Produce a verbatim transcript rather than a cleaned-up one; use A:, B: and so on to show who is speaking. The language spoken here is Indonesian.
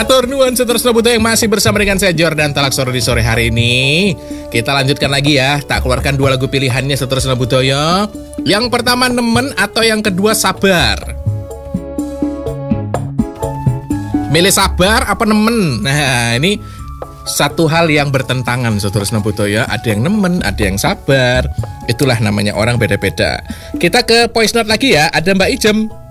A: Matur nuwun seterusnya butuh yang masih bersama dengan saya Jordan Talaksoro di sore hari ini. Kita lanjutkan lagi ya. Tak keluarkan dua lagu pilihannya seterusnya budoyo. Yang pertama nemen atau yang kedua sabar? Milih sabar apa nemen? Nah ini satu hal yang bertentangan seterusnya budoyo. Ada yang nemen, ada yang sabar. Itulah namanya orang beda-beda. Kita ke voice note lagi ya. Ada Mbak Ijem.